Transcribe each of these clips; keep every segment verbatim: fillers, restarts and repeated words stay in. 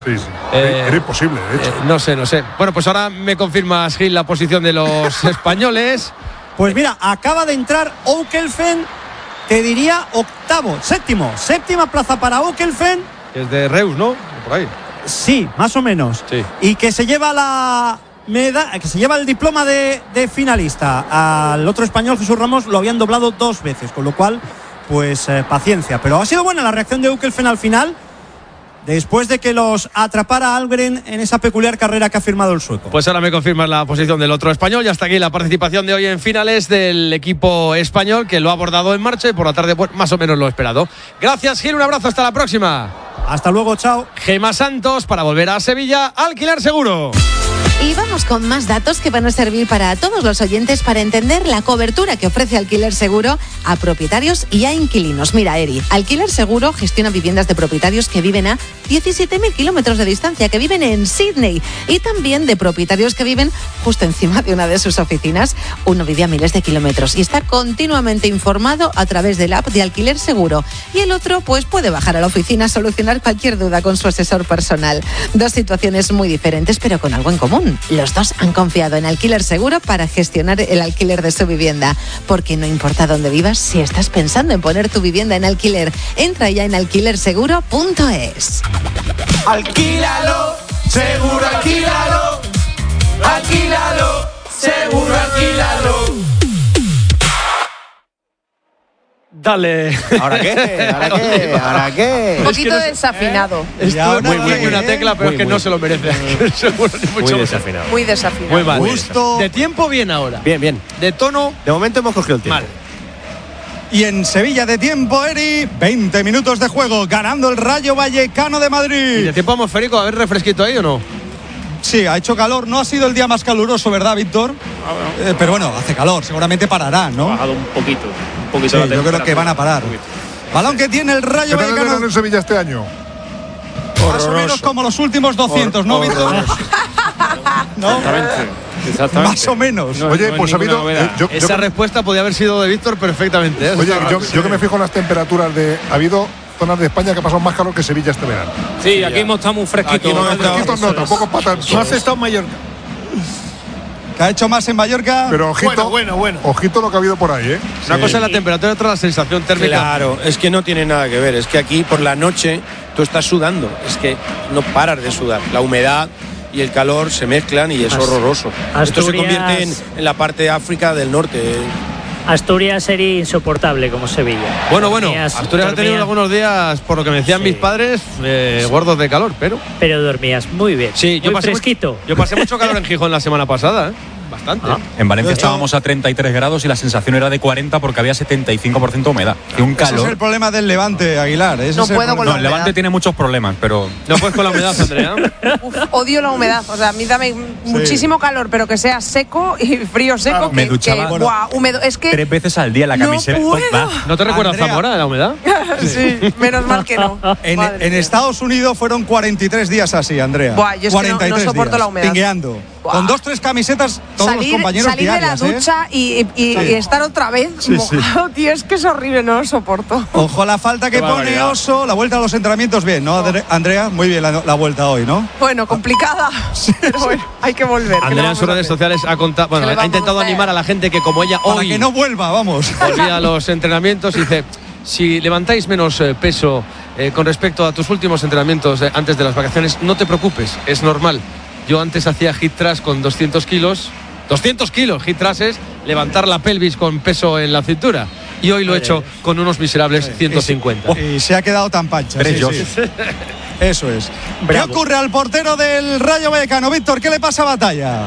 Sí, sí. Eh, Era imposible, de hecho. Eh, no sé, no sé. Bueno, pues ahora me confirmas, Gil, la posición de los españoles. Pues mira, acaba de entrar Oekelfen, te diría octavo, séptimo. Séptima plaza para Oekelfen. Es de Reus, ¿no? Por ahí. Sí, más o menos. Sí. Y que se lleva la medalla, que se lleva el diploma de, de finalista. Al otro español, Jesús Ramos, lo habían doblado dos veces, con lo cual, pues eh, paciencia. Pero ha sido buena la reacción de Oekelfen al final, después de que los atrapara Algren en esa peculiar carrera que ha firmado el sueco. Pues ahora me confirmas la posición del otro español. Y hasta aquí la participación de hoy en finales del equipo español, que lo ha abordado en marcha y por la tarde, pues, más o menos lo esperado. Gracias, Gil, un abrazo, hasta la próxima. Hasta luego, chao. Gema Santos para volver a Sevilla, Alquiler Seguro. Y vamos con más datos que van a servir para todos los oyentes para entender la cobertura que ofrece Alquiler Seguro a propietarios y a inquilinos. Mira, Eri, Alquiler Seguro gestiona viviendas de propietarios que viven a diecisiete mil kilómetros de distancia, que viven en Sydney, y también de propietarios que viven justo encima de una de sus oficinas. Uno vive a miles de kilómetros y está continuamente informado a través de la app de Alquiler Seguro. Y el otro, pues, puede bajar a la oficina a solucionar cualquier duda con su asesor personal. Dos situaciones muy diferentes, pero con algo en común. Los dos han confiado en Alquiler Seguro para gestionar el alquiler de su vivienda. Porque no importa dónde vivas, si estás pensando en poner tu vivienda en alquiler, entra ya en alquiler seguro punto es. Alquílalo, seguro alquílalo. Alquílalo, seguro alquílalo. Dale. ¿Ahora qué? ¿Ahora qué? ¿Ahora qué? Un poquito Es que no sé, desafinado. Esto muy, muy, muy una muy, tecla, pero muy, es que muy. no se lo merece. Seguro, ni mucho Muy menos. desafinado. Muy desafinado. Muy mal. Justo. De tiempo, bien ahora. Bien, bien. De tono, De momento hemos cogido el tiempo. mal. Y en Sevilla de tiempo, Eri, veinte minutos de juego, ganando el Rayo Vallecano de ¿Y Madrid. de tiempo atmosférico? A ver, refresquito ahí o no. Sí, ha hecho calor, no ha sido el día más caluroso, ¿verdad, Víctor? Eh, pero bueno, hace calor, seguramente parará, ¿no? Ha bajado un poquito, un poquito Sí, la yo creo temperatura. que van a parar. Balón que tiene el ¿Qué Rayo tal el verano Vallecano, en Sevilla este año? más o menos como los últimos doscientos, ¿no, Víctor? ¿No? Exactamente. Exactamente. Más o menos. No, Oye, no pues es ha habido. ninguna eh, novedad. yo, yo Esa que- respuesta podía haber sido de Víctor perfectamente, ¿eh? oye, Está yo, claro. yo que me fijo en las temperaturas de. Ha habido zonas de España que ha pasado más calor que Sevilla este verano. Sí, aquí hemos estado muy fresquitos. Aquí no, ¿no? fresquitos no, tampoco para tanto. ¿No has estado en Mallorca? Que ha hecho más en Mallorca. Pero ojito, bueno, bueno. ojito lo que ha habido por ahí, ¿eh? Una cosa es la temperatura y otra la sensación térmica. Claro, es que no tiene nada que ver. Es que aquí por la noche tú estás sudando. Es que no paras de sudar. La humedad y el calor se mezclan y es Ast- horroroso. Esto se Asturias- convierte en, en la parte de África del norte. Asturias sería insoportable como Sevilla. Bueno, bueno, Dormías- Asturias ha tenido dormías- algunos días, por lo que me decían Sí. mis padres, eh, gordos de calor, pero. Pero dormías muy bien. Sí, yo muy pasé fresquito. Mucho, yo pasé mucho calor en Gijón la semana pasada, ¿eh? Bastante. Ah. En Valencia De hecho- estábamos a treinta y tres grados y la sensación era de cuarenta porque había setenta y cinco por ciento de humedad. Y un Ese es calor. el problema del Levante, Aguilar. Ese No es el puedo con problema. No, el Levante tiene muchos problemas, pero No puedes con la humedad, Andrea. Uf, odio la humedad. O sea, a mí dame muchísimo calor, pero que sea seco y frío seco. me que, duchaba, que, bueno, buah, húmedo. Es que. tres veces al día la No camiseta. puedo. Va. ¿No te recuerda Andrea. Zamora de la humedad? Sí, menos mal que no. En, Madre en mía. Estados Unidos fueron cuarenta y tres días así, Andrea. Buah, yo es que no- cuarenta y tres no soporto días, la humedad. pingueando. Buah. Con dos, tres camisetas, todos salir, los compañeros salir de la diarias, ¿eh? ducha y, y- y estar otra vez Sí, sí. mojado, tío, es que es horrible, no lo soporto. Ojo la falta que Qué pone barbaridad. Oso, la vuelta a los entrenamientos, bien, ¿no, Andre- Andrea? Muy bien la, la vuelta hoy, ¿no? Bueno, complicada, pero bueno, hay que volver. ¿qué le Andrea en vamos sus a redes hacer? sociales ha contado, bueno, ¿Qué le ha vamos intentado a hacer? animar a la gente que como ella Para hoy que no vuelva, vamos. volvía a los entrenamientos y dice, si levantáis menos eh, peso eh, con respecto a tus últimos entrenamientos eh, antes de las vacaciones, no te preocupes, es normal. Yo antes hacía hit thrust con doscientos kilos, doscientos kilos, hit thrust es levantar la pelvis con peso en la cintura. Y hoy lo he hecho con unos miserables ciento cincuenta. Y se ha quedado tan pancha. Tres sí, Josh. sí. Eso es. Bravo. ¿Qué ocurre al portero del Rayo Vallecano? Víctor, ¿qué le pasa a Batalla?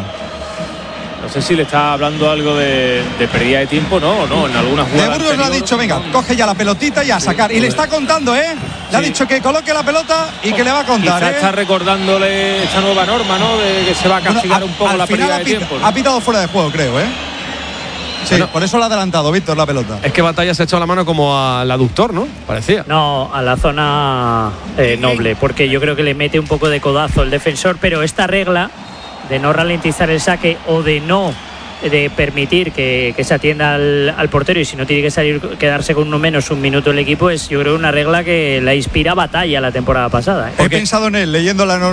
No sé si le está hablando algo de, de pérdida de tiempo, ¿no? O no, en algunas De jugadas. Burgos le ha anterior, dicho, venga, no. coge ya la pelotita y a sacar. Y le está contando, ¿eh? Le ha Sí. dicho que coloque la pelota y que le va a contar, Quizá ¿eh? está recordándole esta nueva norma, ¿no? De que se va a Bueno, castigar a- un poco al la final pérdida ha de pita- tiempo, ¿no? Ha pitado fuera de juego, creo, ¿eh? Sí, Bueno. por eso lo ha adelantado, Víctor, la pelota. Es que Batalla se ha echado la mano como al aductor, ¿no? Parecía. No, a la zona eh, noble, porque yo creo que le mete un poco de codazo el defensor, pero esta regla de no ralentizar el saque o de no de permitir que, que se atienda al, al portero, y si no tiene que salir, quedarse con uno menos un minuto el equipo, es yo creo una regla que la inspira Batalla la temporada pasada, ¿eh? He pensado en él leyendo la